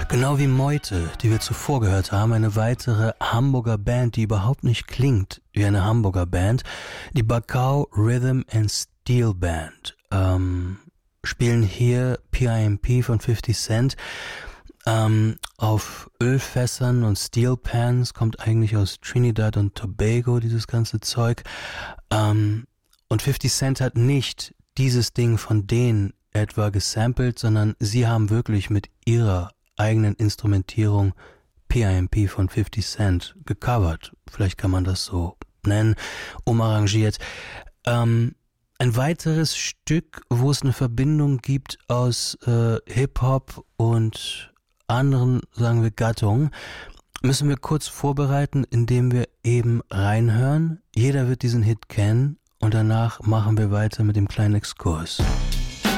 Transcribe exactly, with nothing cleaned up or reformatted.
Genau wie Meute, die wir zuvor gehört haben, eine weitere Hamburger Band, die überhaupt nicht klingt wie eine Hamburger Band, die Bacau Rhythm and Steel Band, ähm, spielen hier P I M P von fifty Cent ähm, auf Ölfässern und Steel Pans, kommt eigentlich aus Trinidad und Tobago, dieses ganze Zeug. Ähm, und fifty Cent hat nicht dieses Ding von denen etwa gesampelt, sondern sie haben wirklich mit ihrer eigenen Instrumentierung P I M P von fifty Cent gecovert. Vielleicht kann man das so nennen, umarrangiert. Ähm, ein weiteres Stück, wo es eine Verbindung gibt aus äh, Hip-Hop und anderen, sagen wir, Gattungen, müssen wir kurz vorbereiten, indem wir eben reinhören. Jeder wird diesen Hit kennen und danach machen wir weiter mit dem kleinen Exkurs.